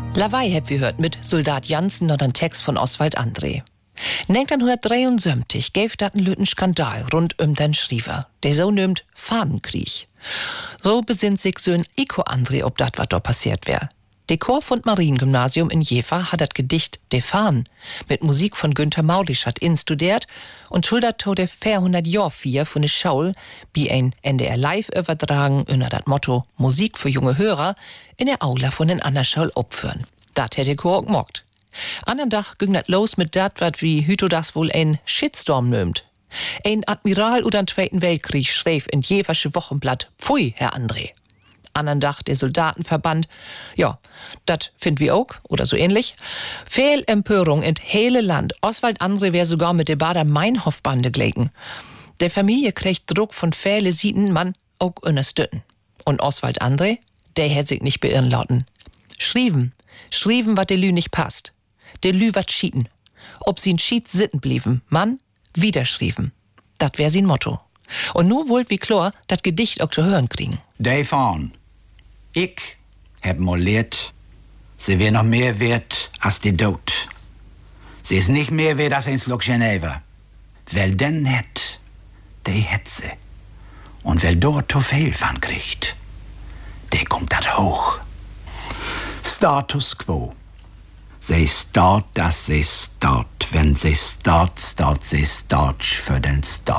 Lawaai heb wir hört mit Soldat Jansen noch einen Text von Oswald André. 1973 gäf dat einen lüten Skandal rund den Schriever, der so nimmt Fahnenkrieg. So besinnt sich so ein Iko André, ob dat wat da passiert wär. Der Chor von Mariengymnasium in Jever hat das Gedicht De Fahnen mit Musik von Günter Maulischat instudiert und schuldet der 400 Jahr von der Schaul, wie ein NDR Live übertragen unter das Motto Musik für junge Hörer in der Aula von den Annerschaul opführen. Dat hätte der Chor auch gemockt. Andern Tag ging das los mit dat, wat wie Hüto das wohl ein Shitstorm nimmt. Ein Admiral oder den Zweiten Weltkrieg schreef in Jeversche Wochenblatt, Pfui, Herr André. Andern Tag der Soldatenverband. Ja, dat find wir auch, oder so ähnlich. Viel Empörung in hele Land. Oswald André wär sogar mit der Bader-Meinhof-Bande gelegen. Der Familie kriegt Druck von viele Sieten, man auch unterstützen. Und Oswald André, der hätt sich nicht beirren lauten. Schrieben, wat der Lü nicht passt. Der Lü wat schieten. Ob sie in Schied sitten blieben, man wieder schrieben. Dat wär sein Motto. Und nu wollt wie Chlor dat Gedicht auch zu hören kriegen. De Fahnen. Ich hab mal lehrt, sie wär noch mehr wert als die Tod. Sie ist nicht mehr wert als ein Schluck Geneva. Weil den hätt, die hätt sie. Und weil dort zu viel von kriegt, der kommt dat hoch. Status quo. Sie start, dass sie start. Wenn sie start, start sie starch für den Start.